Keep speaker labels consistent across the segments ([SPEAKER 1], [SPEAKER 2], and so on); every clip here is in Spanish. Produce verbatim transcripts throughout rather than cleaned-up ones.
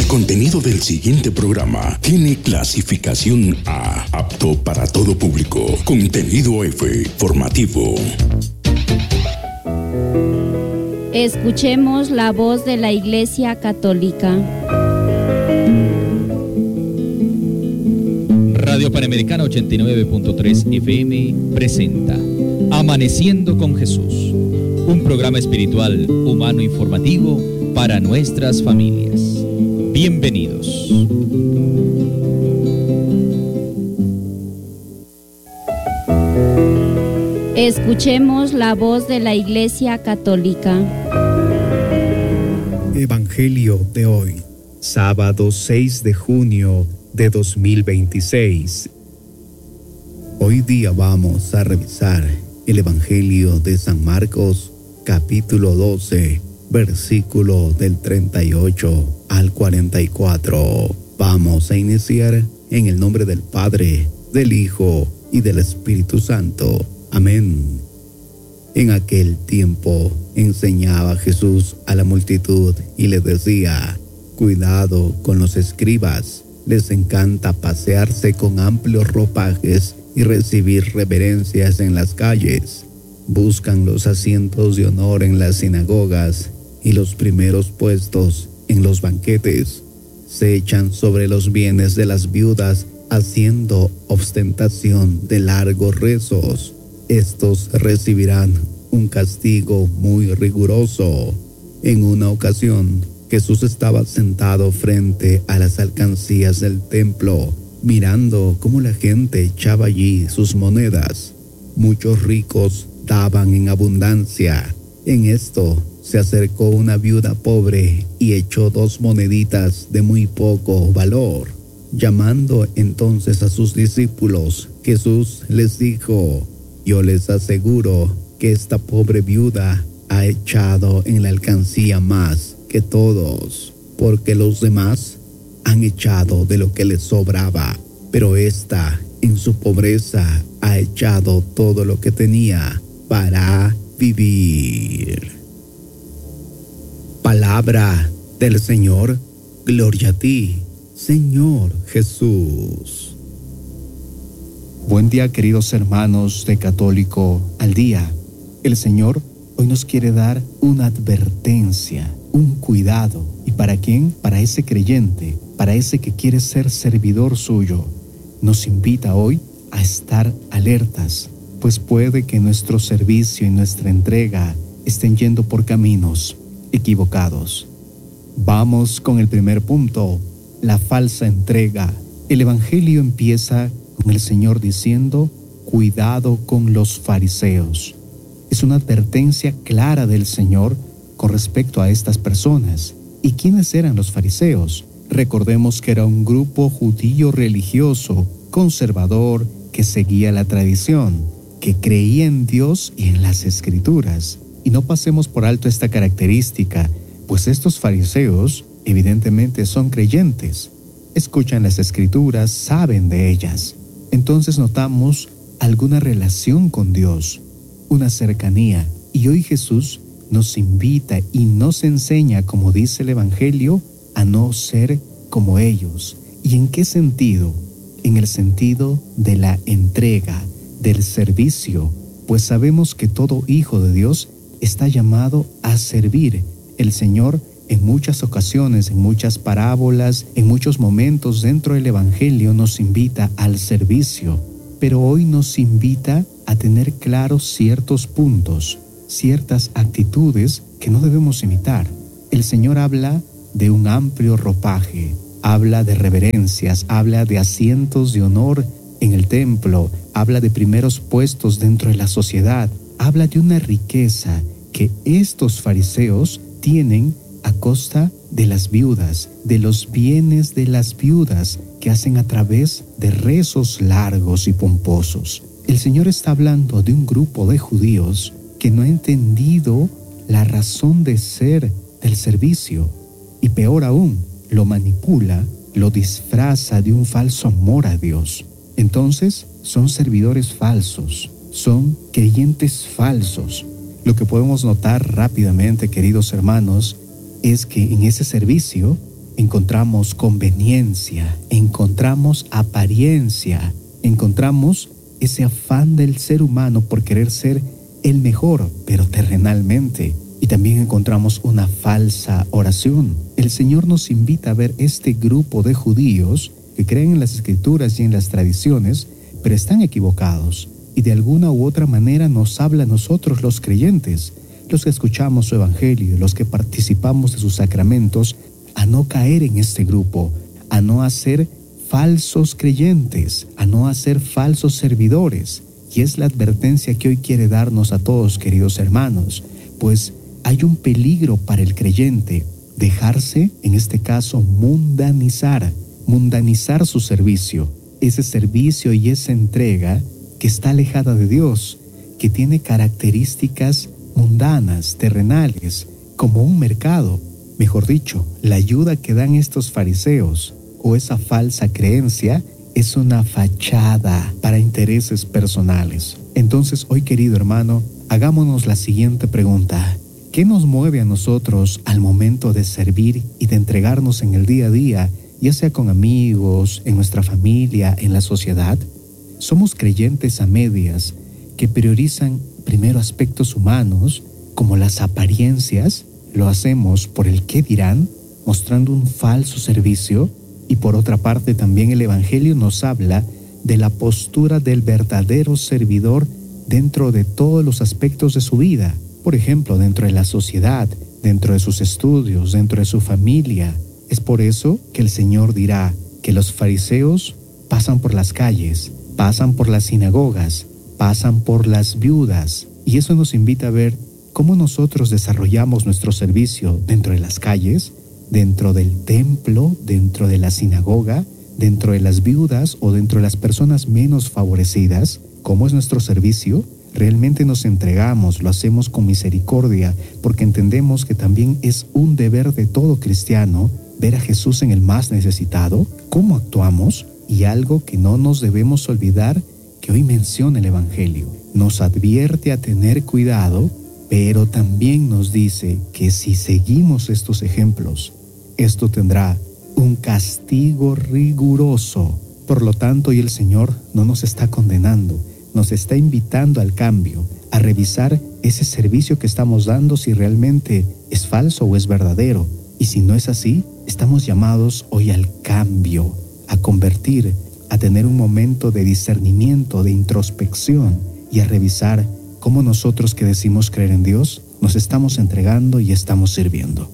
[SPEAKER 1] El contenido del siguiente programa tiene clasificación A, apto para todo público. Contenido F, formativo.
[SPEAKER 2] Escuchemos la voz de la Iglesia Católica.
[SPEAKER 3] Radio Panamericana ochenta y nueve punto tres F M presenta Amaneciendo con Jesús, un programa espiritual, humano, informativo para nuestras familias. Bienvenidos.
[SPEAKER 2] Escuchemos la voz de la Iglesia Católica.
[SPEAKER 4] Evangelio de hoy, sábado seis de junio de dos mil veintiséis. Hoy día vamos a revisar el Evangelio de San Marcos, capítulo doce, versículo del treinta y ocho al cuarenta y cuatro. Vamos a iniciar en el nombre del Padre, del Hijo y del Espíritu Santo. Amén. En aquel tiempo enseñaba Jesús a la multitud y le decía: cuidado con los escribas, les encanta pasearse con amplios ropajes y recibir reverencias en las calles. Buscan los asientos de honor en las sinagogas y los primeros puestos en los banquetes. Se echan sobre los bienes de las viudas haciendo ostentación de largos rezos. Estos recibirán un castigo muy riguroso. En una ocasión, Jesús estaba sentado frente a las alcancías del templo, mirando cómo la gente echaba allí sus monedas. Muchos ricos daban en abundancia. En esto se acercó una viuda pobre y echó dos moneditas de muy poco valor. Llamando entonces a sus discípulos, Jesús les dijo: yo les aseguro que esta pobre viuda ha echado en la alcancía más que todos, porque los demás han echado de lo que les sobraba, pero ésta en su pobreza ha echado todo lo que tenía para vivir. Palabra del Señor. Gloria a ti, Señor Jesús. Buen día, queridos hermanos de Católico al Día. El Señor hoy nos quiere dar una advertencia, un cuidado. ¿Y para quién? Para ese creyente, para ese que quiere ser servidor suyo. Nos invita hoy a estar alertas, pues puede que nuestro servicio y nuestra entrega estén yendo por caminos equivocados. Vamos con el primer punto, la falsa entrega. El Evangelio empieza con el Señor diciendo: cuidado con los fariseos. Es una advertencia clara del Señor con respecto a estas personas. ¿Y quiénes eran los fariseos? Recordemos que era un grupo judío religioso, conservador, que seguía la tradición, que creía en Dios y en las Escrituras. Y no pasemos por alto esta característica, pues estos fariseos evidentemente son creyentes. Escuchan las Escrituras, saben de ellas. Entonces notamos alguna relación con Dios, una cercanía. Y hoy Jesús nos invita y nos enseña, como dice el Evangelio, a no ser como ellos. ¿Y en qué sentido? En el sentido de la entrega, del servicio, pues sabemos que todo hijo de Dios está llamado a servir. El Señor en muchas ocasiones, en muchas parábolas, en muchos momentos dentro del Evangelio nos invita al servicio, pero hoy nos invita a tener claros ciertos puntos, ciertas actitudes que no debemos imitar. El Señor habla de un amplio ropaje, habla de reverencias, habla de asientos de honor en el templo, habla de primeros puestos dentro de la sociedad, habla de una riqueza que estos fariseos tienen a costa de las viudas, de los bienes de las viudas que hacen a través de rezos largos y pomposos. El Señor está hablando de un grupo de judíos que no ha entendido la razón de ser del servicio y peor aún, lo manipula, lo disfraza de un falso amor a Dios. Entonces, son servidores falsos, son creyentes falsos. Lo que podemos notar rápidamente, queridos hermanos, es que en ese servicio encontramos conveniencia, encontramos apariencia, encontramos ese afán del ser humano por querer ser el mejor, pero terrenalmente. Y también encontramos una falsa oración. El Señor nos invita a ver este grupo de judíos que creen en las Escrituras y en las tradiciones, pero están equivocados. Y de alguna u otra manera nos habla a nosotros los creyentes, los que escuchamos su evangelio, los que participamos de sus sacramentos, a no caer en este grupo, a no hacer falsos creyentes, a no hacer falsos servidores. Y es la advertencia que hoy quiere darnos a todos, queridos hermanos, pues hay un peligro para el creyente, dejarse, en este caso, mundanizar, mundanizar su servicio, ese servicio y esa entrega que está alejada de Dios, que tiene características mundanas, terrenales, como un mercado. Mejor dicho, la ayuda que dan estos fariseos o esa falsa creencia es una fachada para intereses personales. Entonces, hoy, querido hermano, hagámonos la siguiente pregunta. ¿Qué nos mueve a nosotros al momento de servir y de entregarnos en el día a día, ya sea con amigos, en nuestra familia, en la sociedad? Somos creyentes a medias que priorizan primero aspectos humanos, como las apariencias. Lo hacemos por el qué dirán, mostrando un falso servicio. Y por otra parte, también el Evangelio nos habla de la postura del verdadero servidor dentro de todos los aspectos de su vida. Por ejemplo, dentro de la sociedad, dentro de sus estudios, dentro de su familia. Es por eso que el Señor dirá que los fariseos pasan por las calles, pasan por las sinagogas, pasan por las viudas. Y eso nos invita a ver cómo nosotros desarrollamos nuestro servicio dentro de las calles, dentro del templo, dentro de la sinagoga, dentro de las viudas o dentro de las personas menos favorecidas. ¿Cómo es nuestro servicio? Realmente nos entregamos, lo hacemos con misericordia, porque entendemos que también es un deber de todo cristiano ver a Jesús en el más necesitado. ¿Cómo actuamos? Y algo que no nos debemos olvidar, que hoy menciona el Evangelio. Nos advierte a tener cuidado, pero también nos dice que si seguimos estos ejemplos, esto tendrá un castigo riguroso. Por lo tanto, hoy el Señor no nos está condenando, nos está invitando al cambio, a revisar ese servicio que estamos dando si realmente es falso o es verdadero. Y si no es así, estamos llamados hoy al cambio, a convertir, a tener un momento de discernimiento, de introspección y a revisar cómo nosotros que decimos creer en Dios nos estamos entregando y estamos sirviendo.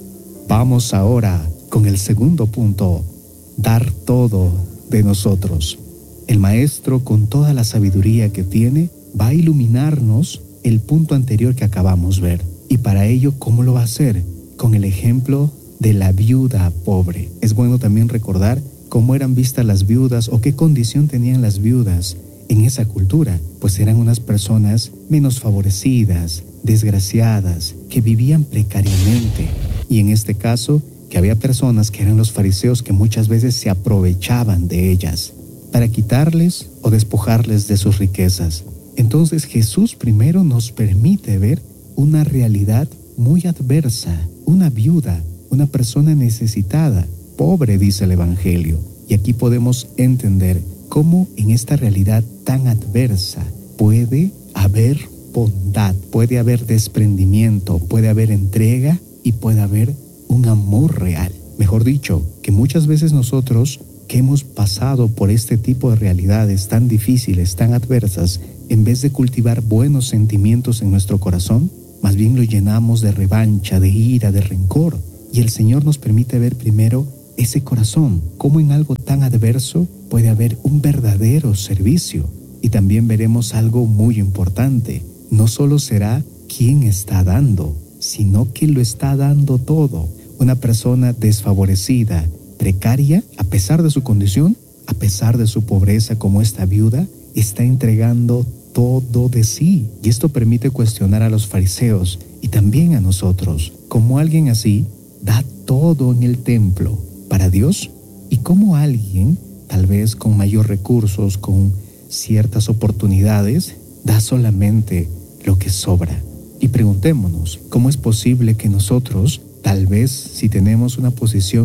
[SPEAKER 4] Vamos ahora con el segundo punto, dar todo de nosotros. El Maestro, con toda la sabiduría que tiene, va a iluminarnos el punto anterior que acabamos de ver. Y para ello, ¿cómo lo va a hacer? Con el ejemplo de la viuda pobre. Es bueno también recordar cómo eran vistas las viudas o qué condición tenían las viudas en esa cultura, pues eran unas personas menos favorecidas, desgraciadas, que vivían precariamente. Y en este caso, que había personas que eran los fariseos que muchas veces se aprovechaban de ellas para quitarles o despojarles de sus riquezas. Entonces Jesús primero nos permite ver una realidad muy adversa, una viuda, una persona necesitada, pobre, dice el Evangelio. Y aquí podemos entender cómo en esta realidad tan adversa puede haber bondad, puede haber desprendimiento, puede haber entrega y puede haber un amor real. Mejor dicho, que muchas veces nosotros que hemos pasado por este tipo de realidades tan difíciles, tan adversas, en vez de cultivar buenos sentimientos en nuestro corazón, más bien lo llenamos de revancha, de ira, de rencor. Y el Señor nos permite ver primero ese corazón, cómo en algo tan adverso puede haber un verdadero servicio. Y también veremos algo muy importante. No solo será quien está dando, sino que lo está dando todo. Una persona desfavorecida, precaria, a pesar de su condición, a pesar de su pobreza como esta viuda, está entregando todo de sí. Y esto permite cuestionar a los fariseos y también a nosotros. ¿Cómo alguien así da todo en el templo para Dios? ¿Y cómo alguien, tal vez con mayor recursos, con ciertas oportunidades, da solamente lo que sobra? Y preguntémonos, ¿cómo es posible que nosotros, tal vez si tenemos una posición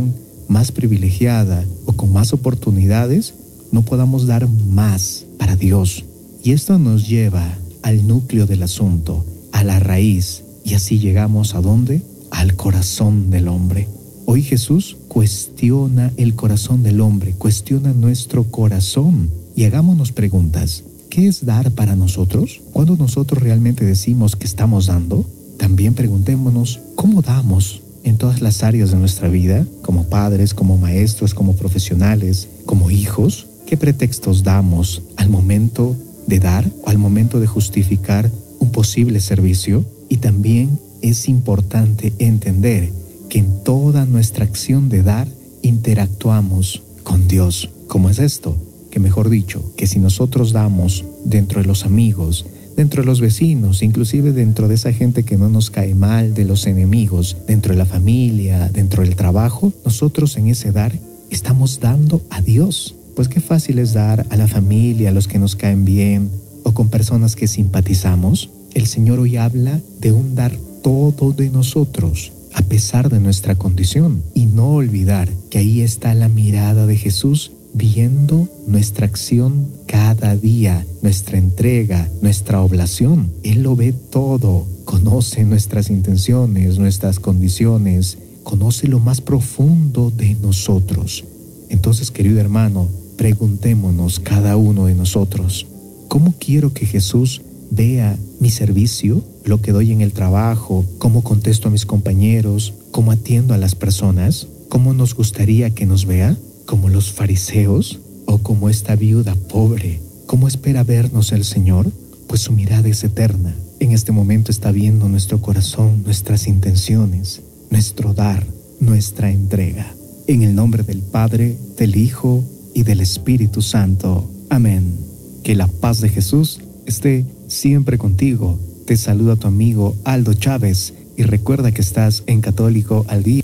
[SPEAKER 4] más privilegiada o con más oportunidades, no podamos dar más para Dios. Y esto nos lleva al núcleo del asunto, a la raíz, y así llegamos ¿a dónde? Al corazón del hombre. Hoy Jesús cuestiona el corazón del hombre, cuestiona nuestro corazón. Y hagámonos preguntas. ¿Qué es dar para nosotros? Cuando nosotros realmente decimos que estamos dando, también preguntémonos cómo damos en todas las áreas de nuestra vida, como padres, como maestros, como profesionales, como hijos. ¿Qué pretextos damos al momento de dar o al momento de justificar un posible servicio? Y también es importante entender que en toda nuestra acción de dar interactuamos con Dios. ¿Cómo es esto? Que mejor dicho, que si nosotros damos dentro de los amigos, dentro de los vecinos, inclusive dentro de esa gente que no nos cae mal, de los enemigos, dentro de la familia, dentro del trabajo, nosotros en ese dar estamos dando a Dios. Pues qué fácil es dar a la familia, a los que nos caen bien o con personas que simpatizamos. El Señor hoy habla de un dar todo de nosotros, a pesar de nuestra condición, y no olvidar que ahí está la mirada de Jesús viendo nuestra acción cada día, nuestra entrega, nuestra oblación. Él lo ve todo, conoce nuestras intenciones, nuestras condiciones, conoce lo más profundo de nosotros. Entonces, querido hermano, preguntémonos cada uno de nosotros, ¿cómo quiero que Jesús vea mi servicio, lo que doy en el trabajo, cómo contesto a mis compañeros, cómo atiendo a las personas? ¿Cómo nos gustaría que nos vea? ¿Como los fariseos o como esta viuda pobre? ¿Cómo espera vernos el Señor? Pues su mirada es eterna. En este momento está viendo nuestro corazón, nuestras intenciones, nuestro dar, nuestra entrega. En el nombre del Padre, del Hijo y del Espíritu Santo. Amén. Que la paz de Jesús esté siempre contigo. Te saluda tu amigo Aldo Chávez y recuerda que estás en Católico al Día.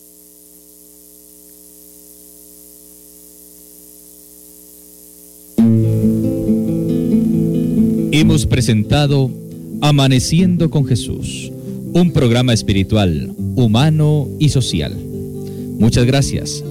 [SPEAKER 3] Hemos presentado Amaneciendo con Jesús, un programa espiritual, humano y social. Muchas gracias